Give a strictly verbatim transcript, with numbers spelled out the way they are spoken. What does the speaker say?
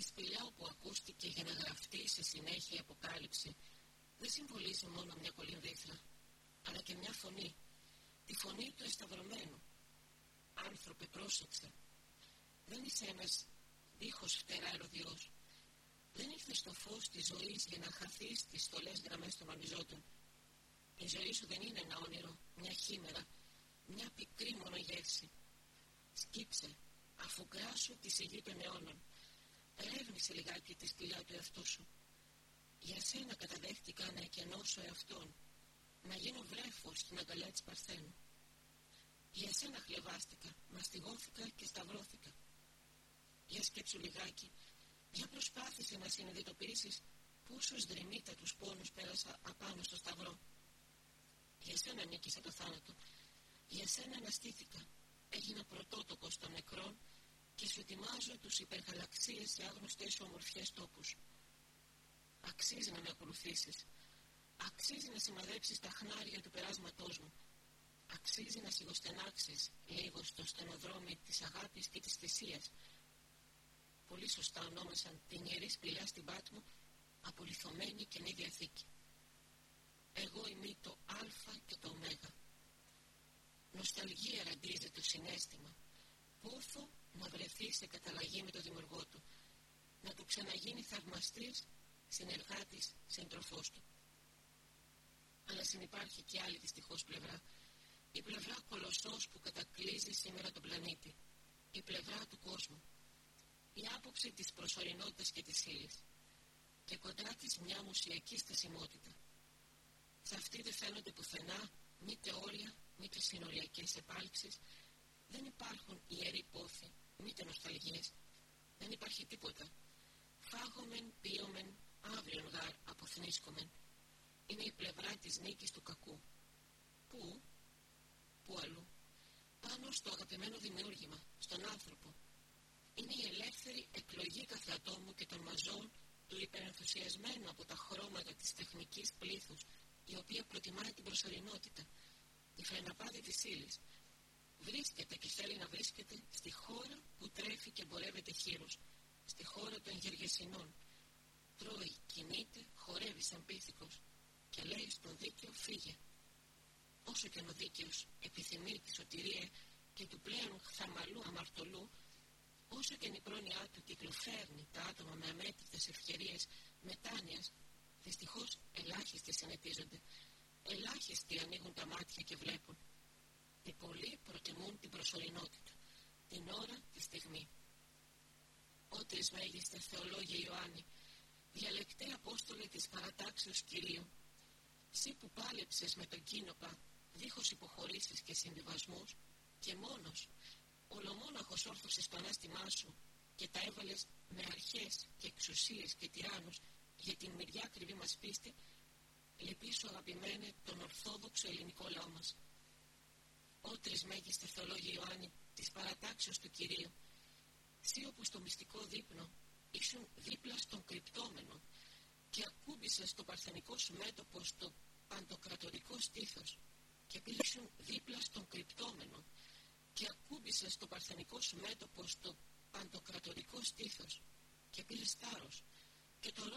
σπηλιά όπου ακούστηκε για να γραφτεί σε συνέχεια η Αποκάλυψη δεν συμβολίζει μόνο μια κολυμβήθρα, αλλά και μια φωνή, τη φωνή του εσταυρωμένου. Άνθρωπε, πρόσεξε. Δεν είσαι ένας δίχως φτερά ερωδιός. Δεν ήρθες στο φως της ζωής για να χαθείς στις στολές γραμμές των οριζόντων. Η ζωή σου δεν είναι ένα όνειρο, μια χήμερα, μια πικρή μόνο γεύση. Σκύψε, αφουγκράσου τη σιγή των αιώνων. Ερεύνησε λιγάκι τη σπηλιά του εαυτού σου. Για σένα καταδέχτηκα να εκενώσω εαυτόν, να γίνω βρέφος στην αγκαλιά της Παρθένου. Για σένα χλεβάστηκα, μαστιγώθηκα και σταυρώθηκα. Για σκέψου λιγάκι, για προσπάθησε να συνειδητοποιήσεις πόσους δρυμύτατους πόνους πέρασα απάνω στο σταυρό. Για σένα νίκησα το θάνατο, για σένα αναστήθηκα, έγινα πρωτότοκος των νεκρών και σου ετοιμάζω τους υπεργαλαξίες σε άγνωστες ομορφιές τόπους. Αξίζει να με ακολουθήσεις, αξίζει να σημαδέψεις τα χνάρια του περάσματός μου, αξίζει να σιγοστενάξεις λίγο στο στενοδρόμι της αγάπης και της θυσίας. Πολύ σωστά ονόμασαν την ιερή σπηλιά στην Πάτμο απολιθωμένη Καινή Διαθήκη. Εγώ είμαι το Α και το Ω. Νοσταλγία ραντίζει το συναίσθημα. Πόθο να βρεθεί σε καταλλαγή με το δημιουργό του, να του ξαναγίνει θαυμαστής, συνεργάτης, σύντροφός του. Αλλά συνυπάρχει και άλλη δυστυχώς πλευρά. Η πλευρά κολοσσός που κατακλείζει σήμερα τον πλανήτη. Η πλευρά του κόσμου. Η άποψη της προσωρινότητας και της ύλης. Και κοντά της μια μουσιακή στασιμότητα. Σε αυτή δεν φαίνονται πουθενά μήτε όρια, μήτε συνοριακές επάλξεις. Δεν υπάρχουν ιεροί πόθοι, μήτε νοσταλγίες. Δεν υπάρχει τίποτα. Φάγομεν, πίωμεν, αύριον γάρ αποθνίσκομεν. Είναι η πλευρά της νίκης του κακού. Πού? Πού αλλού? Πάνω στο αγαπημένο δημιούργημα, στον άνθρωπο. Είναι η ελεύθερη εκλογή κάθε ατόμου και των μαζών του υπερενθουσιασμένου από τα χρώματα της τεχνικής πλήθους, η οποία προτιμάει την προσωρινότητα, τη φρεναπάτη της ύλης. Βρίσκεται και θέλει να βρίσκεται στη χώρα που τρέφει και εμπορεύεται χείρους, στη χώρα των γεργεσινών. Τρώει, κινείται, χορεύει σαν πίθηκος και λέει στον δίκαιο φύγε. Όσο και αν ο δίκαιος επιθυμεί τη σωτηρία και του πλέον χθαμαλού αμαρτωλού, όσο και αν η πρόνοιά του κυκλοφέρνει τα άτομα με αμέτρητες ευκαιρίες μετάνοιας, δυστυχώς ελάχιστοι συνετίζονται, ελάχιστοι ανοίγουν τα μάτια και βλέπουν. Οι πολλοί προτιμούν την προσωρινότητα, την ώρα, τη στιγμή. Ω τρισμέγιστε Θεολόγε Ιωάννη, διαλεκτέ Απόστολε της παρατάξεως Κυρίου, σύ που πάλεψες με τον κίνοπα, δίχως υποχωρήσεις και συμβιβασμούς, και μόνος, ολομόναχος όρθωσες το ανάστημά σου και τα έβαλες με αρχές και εξουσίες και τυράννους για την μυριά ακριβή μας πίστη, λυπήσου αγαπημένε τον ορθόδοξο ελληνικό λαό μας. Ω τρισμέγιστε Θεολόγε Ιωάννη της παρατάξεως του Κυρίου, σύ όπου στο μυστικό δείπνο ήσουν δίπλα στον κρυπτόμενο και ακούμπησες το παρθενικό σου μέτωπο στο παντοκρατορικό στήθος και πήρεσουν δίπλα στον κρυπτόμενο και ακούμπησες το παρθενικό σου μέτωπο στο παντοκρατορικό στήθος και πήρες θάρρος και το